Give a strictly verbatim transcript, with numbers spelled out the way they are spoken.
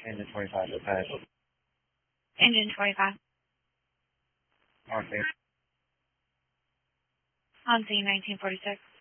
Engine twenty-five, okay. Engine twenty-five. Okay. On scene nineteen forty-six.